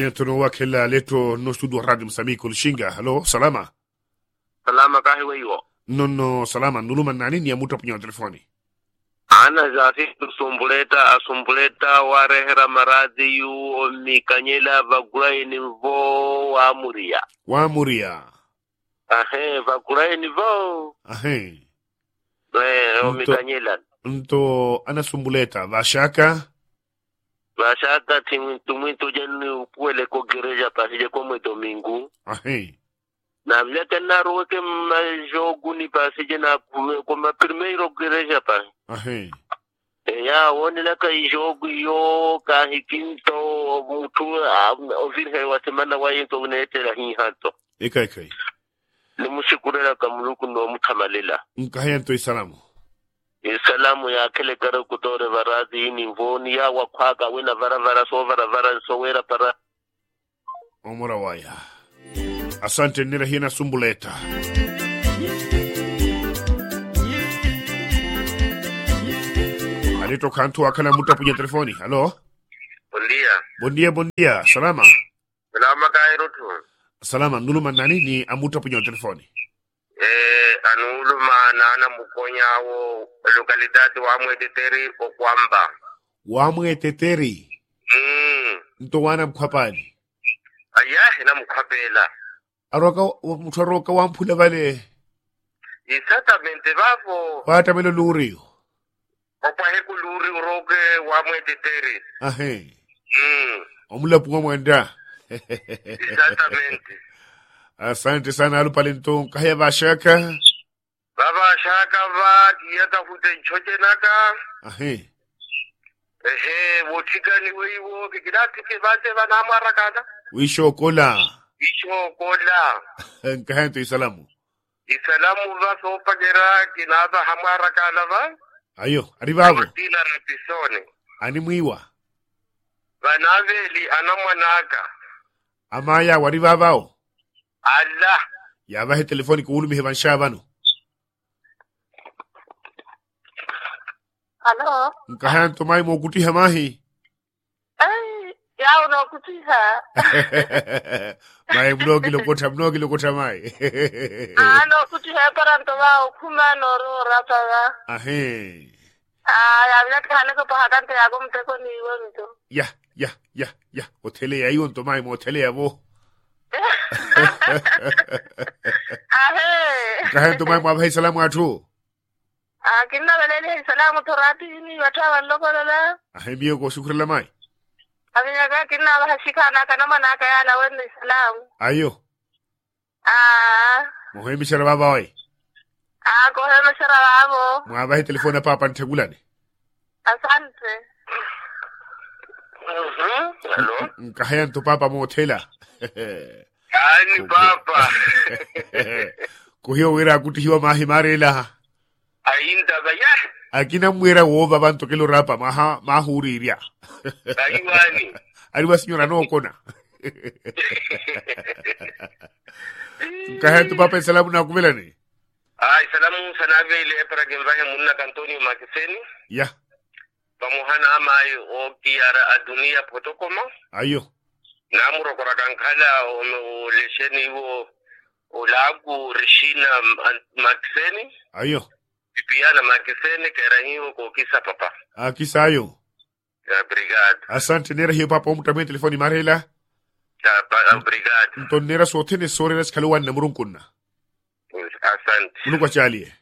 Haya tunowa kela leto no studio radio Msamiku Lushinga. Hello, salama. Salama kahi weiwo. No salama nuluma nani ni amuta punya telefoni. Ana zati asumbuleta warehera maradhi yu omikanyela vagulaini vo wamuria. Wamuria. Vagulaini vo. Omikanyela. Nto anasumbuleta vashaka tumwito jeni upuele ko gereja pasije como domingo. Na vlete na roke majogu ni pasije na como primeiro gereja pa. Ya woni la kai jogu yo ka hikinto mutu ovirhe wa semana wa yento netela hi hato. Ekai. Ni mushikurela kamuluku ndo mutamalela. Nkahayanto isalamu. Salamu ya kele karo kutore varazi ini mvoni ya wakwaka wina vara so wera para omora waya. Asante nira hina sumbuleta. Alito kantu akana muta punya telefoni. Halo? Bon dia. Salama. Salama kairutu. Salama. Nuluma nani ni amuta punya telefoni? Anuluma nana mukonya wo lokalidade wa Teteri okwamba. Wa Teteri? Nto wana mkwapani? Na mkwapela. Aroka wampula vale? Exactamente bavo. Wata melo luriyo? Okwa heku luri uroke wa Teteri. Omula punga mwenda? Exactamente. Asante sana alupalento kahya vashaka? Baba shaka va kiyata kute choche naka. Wotika ni weiwo kikidati kivate vana marakada. Wisho kola. Nkahanto isalamu. Isalamu va sopa gera kinava hamarakada va. Ayo, arivavo. Dina rapisone. Animwiwa. Vanaveli anamwanaka. Amaya warivavao. Allah. Yabahe telefoni kuulumi hevansha vano. Hello. Nkahanto mai mo kuti hamahi. Ya uno kutiha. Mai mnogi lokota mai. No kutiha paranto wa kuma noro rataga. Ya vile kane ko pahadante yago mteko ni wonto. Ya. Hotele ya yonto mai mo hotele ya vo. Nkahanto mai mo abahe salamu atu. Kinna velele salamu torati ni watawa lokola. Biyo ko shukrala mai. Avinyaga kinna bahashikana kana manaka yana wende salamu. Ayo. Mohemi shara baba oi. Kohemi shara babo. Mwabahe telefona papa ntegulane. Asante. Hello. Nkahayanto papa mo hotela. Ani papa. Kuhiyo wira kutihiwa mahimarela. Ainda baya. Akina mwera wo babanto kelo rapa mahuriria. Aiwani. Aliwa signora no kona. Nkahanto papa salamu na kuvelani. Salamu sanavele para gemvahe munna kantoni makiseni. Ya. Pamuhana amai o kiara adunia protokoma. Ayo. Namuro korakankala o lesheni o lagu rishina makiseni. Ayo. Pipiana makiseni kerahiyo ko kisa papa. Kisa ayo. Ya brigade. Asante nera hiyo papa umutame telefoni marela. Ya brigade. Nton nera sotene soreras kaluwan namurun kunna. Asante. Munu kwa chalie.